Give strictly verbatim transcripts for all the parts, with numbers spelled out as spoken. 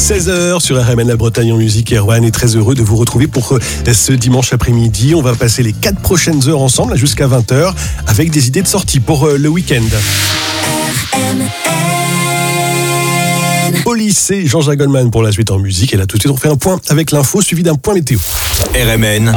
seize heures sur R M N, la Bretagne en musique. Erwan est très heureux de vous retrouver pour ce dimanche après-midi. On va passer les quatre prochaines heures ensemble jusqu'à vingt heures avec des idées de sortie pour le week-end. Au lycée, Jean-Jacques Goldman pour la suite en musique. Et là tout de suite on fait un point avec l'info suivi d'un point météo. R M N,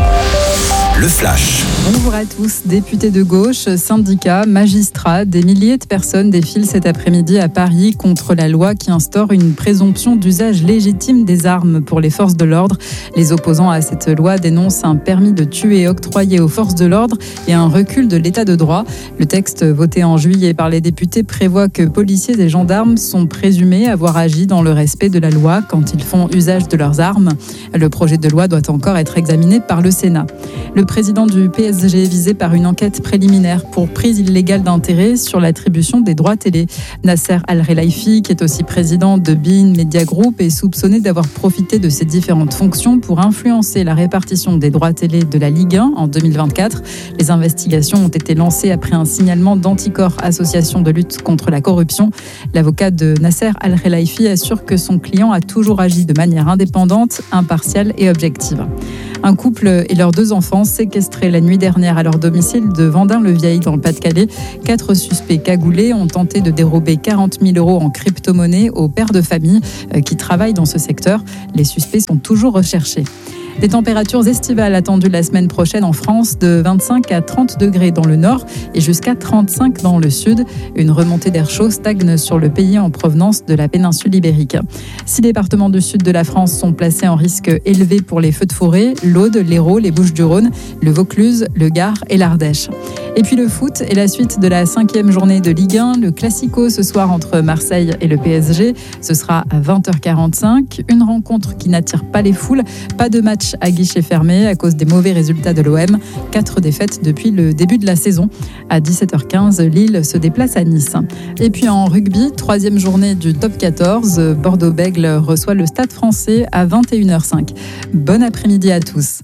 le flash. Bonjour à tous. Députés de gauche, syndicats, magistrats, des milliers de personnes défilent cet après-midi à Paris contre la loi qui instaure une présomption d'usage légitime des armes pour les forces de l'ordre. Les opposants à cette loi dénoncent un permis de tuer octroyé aux forces de l'ordre et un recul de l'état de droit. Le texte voté en juillet par les députés prévoit que policiers et gendarmes sont présumés avoir agi dans le respect de la loi quand ils font usage de leurs armes. Le projet de loi doit encore être examiné par le Sénat. Le président du P S G est visé par une enquête préliminaire pour prise illégale d'intérêt sur l'attribution des droits télé. Nasser Al-Khelaifi, qui est aussi président de beIN Media Group, est soupçonné d'avoir profité de ses différentes fonctions pour influencer la répartition des droits télé de la Ligue un en deux mille vingt-quatre. Les investigations ont été lancées après un signalement d'Anticor, association de lutte contre la corruption. L'avocat de Nasser Al-Khelaifi assure que son client a toujours agi de manière indépendante, impartiale et objective. Un couple et leurs deux enfants séquestrés la nuit dernière à leur domicile de Vendin-le-Vieil dans le Pas-de-Calais. Quatre suspects cagoulés ont tenté de dérober quarante mille euros en crypto-monnaie aux pères de famille qui travaillent dans ce secteur. Les suspects sont toujours recherchés. Des températures estivales attendues la semaine prochaine en France, de vingt-cinq à trente degrés dans le nord et jusqu'à trente-cinq dans le sud. Une remontée d'air chaud stagne sur le pays en provenance de la péninsule ibérique. Six départements du sud de la France sont placés en risque élevé pour les feux de forêt: l'Aude, l'Hérault, les Bouches-du-Rhône, le Vaucluse, le Gard et l'Ardèche. Et puis le foot et la suite de la cinquième journée de Ligue un. Le Classico ce soir entre Marseille et le P S G. Ce sera à vingt heures quarante-cinq. Une rencontre qui n'attire pas les foules. Pas de match à guichet fermé à cause des mauvais résultats de l'O M. Quatre défaites depuis le début de la saison. À dix-sept heures quinze, Lille se déplace à Nice. Et puis en rugby, troisième journée du top quatorze. Bordeaux-Bègles reçoit le Stade Français à vingt et une heures cinq. Bon après-midi à tous.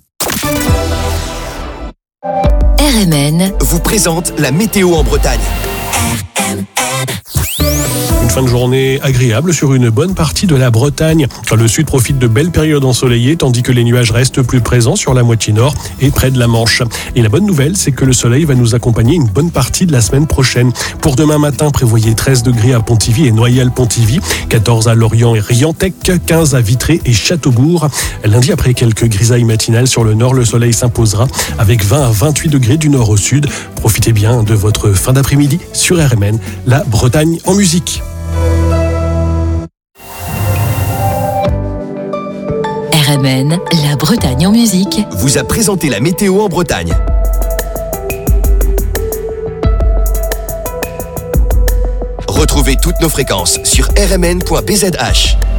R M N vous présente la météo en Bretagne. Une fin de journée agréable sur une bonne partie de la Bretagne. Le sud profite de belles périodes ensoleillées, tandis que les nuages restent plus présents sur la moitié nord et près de la Manche. Et la bonne nouvelle, c'est que le soleil va nous accompagner une bonne partie de la semaine prochaine. Pour demain matin, prévoyez treize degrés à Pontivy et Noyal-Pontivy, quatorze à Lorient et Riantec, quinze à Vitré et Châteaubourg. Lundi, après quelques grisailles matinales sur le nord, le soleil s'imposera avec vingt à vingt-huit degrés du nord au sud. Profitez bien de votre fin d'après-midi sur R M N, la Bretagne en musique. R M N, la Bretagne en musique, vous a présenté la météo en Bretagne. Retrouvez toutes nos fréquences sur r m n point b z h.